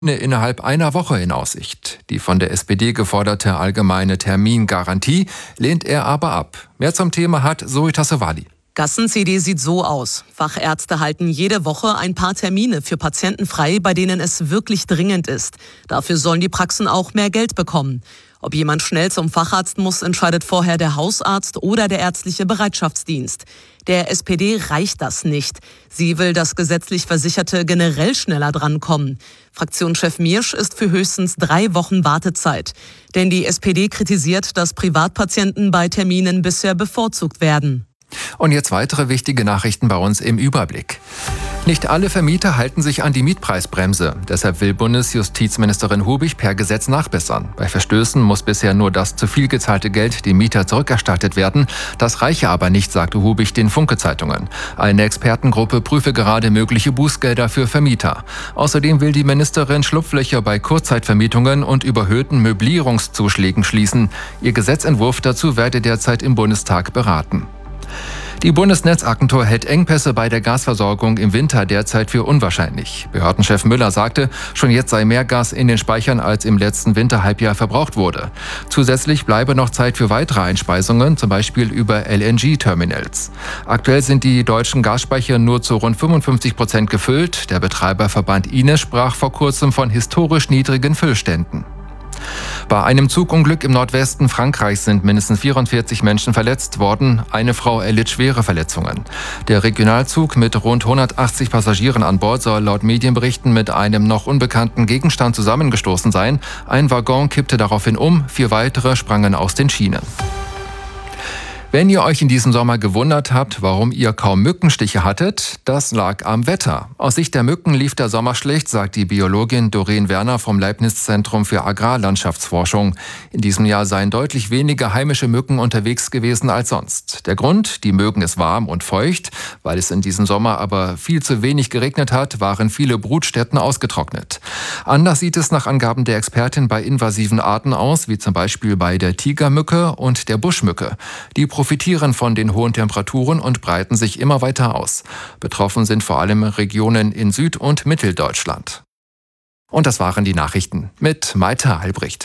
innerhalb einer Woche in Aussicht. Die von der SPD geforderte allgemeine Termingarantie lehnt er aber ab. Mehr zum Thema hat Zoe Tassovali. Gassen-CD sieht so aus. Fachärzte halten jede Woche ein paar Termine für Patienten frei, bei denen es wirklich dringend ist. Dafür sollen die Praxen auch mehr Geld bekommen. Ob jemand schnell zum Facharzt muss, entscheidet vorher der Hausarzt oder der ärztliche Bereitschaftsdienst. Der SPD reicht das nicht. Sie will, dass gesetzlich Versicherte generell schneller drankommen. Fraktionschef Miersch ist für höchstens 3 Wochen Wartezeit. Denn die SPD kritisiert, dass Privatpatienten bei Terminen bisher bevorzugt werden. Und jetzt weitere wichtige Nachrichten bei uns im Überblick. Nicht alle Vermieter halten sich an die Mietpreisbremse. Deshalb will Bundesjustizministerin Hubig per Gesetz nachbessern. Bei Verstößen muss bisher nur das zu viel gezahlte Geld dem Mieter zurückerstattet werden. Das reiche aber nicht, sagte Hubig den Funke-Zeitungen. Eine Expertengruppe prüfe gerade mögliche Bußgelder für Vermieter. Außerdem will die Ministerin Schlupflöcher bei Kurzzeitvermietungen und überhöhten Möblierungszuschlägen schließen. Ihr Gesetzentwurf dazu werde derzeit im Bundestag beraten. Die Bundesnetzagentur hält Engpässe bei der Gasversorgung im Winter derzeit für unwahrscheinlich. Behördenchef Müller sagte, schon jetzt sei mehr Gas in den Speichern, als im letzten Winterhalbjahr verbraucht wurde. Zusätzlich bleibe noch Zeit für weitere Einspeisungen, zum Beispiel über LNG-Terminals. Aktuell sind die deutschen Gasspeicher nur zu rund 55% gefüllt. Der Betreiberverband Ines sprach vor kurzem von historisch niedrigen Füllständen. Bei einem Zugunglück im Nordwesten Frankreichs sind mindestens 44 Menschen verletzt worden. Eine Frau erlitt schwere Verletzungen. Der Regionalzug mit rund 180 Passagieren an Bord soll laut Medienberichten mit einem noch unbekannten Gegenstand zusammengestoßen sein. Ein Waggon kippte daraufhin um, 4 weitere sprangen aus den Schienen. Wenn ihr euch in diesem Sommer gewundert habt, warum ihr kaum Mückenstiche hattet, das lag am Wetter. Aus Sicht der Mücken lief der Sommer schlecht, sagt die Biologin Doreen Werner vom Leibniz-Zentrum für Agrarlandschaftsforschung. In diesem Jahr seien deutlich weniger heimische Mücken unterwegs gewesen als sonst. Der Grund, die mögen es warm und feucht. Weil es in diesem Sommer aber viel zu wenig geregnet hat, waren viele Brutstätten ausgetrocknet. Anders sieht es nach Angaben der Expertin bei invasiven Arten aus, wie zum Beispiel bei der Tigermücke und der Buschmücke. Die profitieren von den hohen Temperaturen und breiten sich immer weiter aus. Betroffen sind vor allem Regionen in Süd- und Mitteldeutschland. Und das waren die Nachrichten mit Maita Albrecht.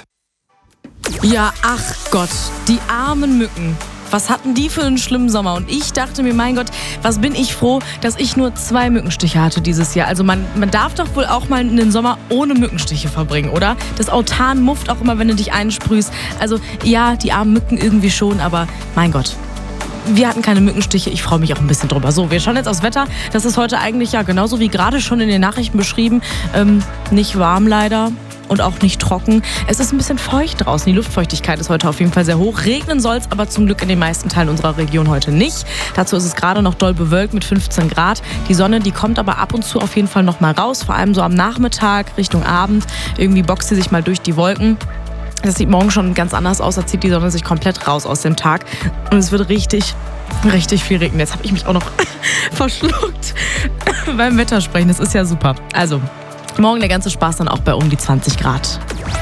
Ja, ach Gott, die armen Mücken. Was hatten die für einen schlimmen Sommer? Und ich dachte mir, mein Gott, was bin ich froh, dass ich nur 2 Mückenstiche hatte dieses Jahr. Also man darf doch wohl auch mal einen Sommer ohne Mückenstiche verbringen, oder? Das Autan mufft auch immer, wenn du dich einsprühst. Also ja, die armen Mücken irgendwie schon, aber mein Gott. Wir hatten keine Mückenstiche, ich freue mich auch ein bisschen drüber. So, wir schauen jetzt aufs Wetter. Das ist heute eigentlich ja genauso wie gerade schon in den Nachrichten beschrieben. Nicht warm leider. Und auch nicht trocken. Es ist ein bisschen feucht draußen. Die Luftfeuchtigkeit ist heute auf jeden Fall sehr hoch. Regnen soll es aber zum Glück in den meisten Teilen unserer Region heute nicht. Dazu ist es gerade noch doll bewölkt mit 15 Grad. Die Sonne, die kommt aber ab und zu auf jeden Fall noch mal raus. Vor allem so am Nachmittag, Richtung Abend. Irgendwie boxt sie sich mal durch die Wolken. Das sieht morgen schon ganz anders aus. Da zieht die Sonne sich komplett raus aus dem Tag. Und es wird richtig viel regnen. Jetzt habe ich mich auch noch verschluckt beim Wettersprechen. Das ist ja super. Also morgen der ganze Spaß dann auch bei um die 20 Grad.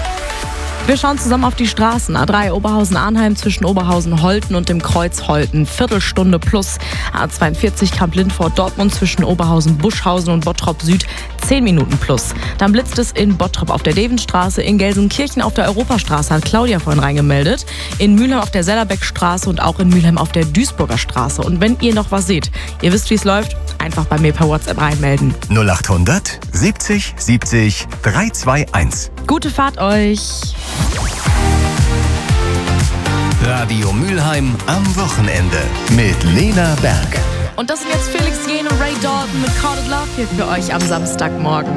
Wir schauen zusammen auf die Straßen. A3 Oberhausen-Arnheim zwischen Oberhausen-Holten und dem Kreuz Holten. Viertelstunde plus. A42 Kamp-Lindfort-Dortmund zwischen Oberhausen-Buschhausen und Bottrop Süd 10 Minuten plus. Dann blitzt es in Bottrop auf der Devenstraße. In Gelsenkirchen auf der Europastraße hat Claudia vorhin reingemeldet. In Mülheim auf der Sellerbeckstraße und auch in Mülheim auf der Duisburger Straße. Und wenn ihr noch was seht, ihr wisst, wie es läuft, einfach bei mir per WhatsApp reinmelden. 0800 70 70 321. Gute Fahrt euch! Radio Mülheim am Wochenende mit Lena Berg. Und das sind jetzt Felix Jähn und Ray Dalton mit Call It Love hier für euch am Samstagmorgen.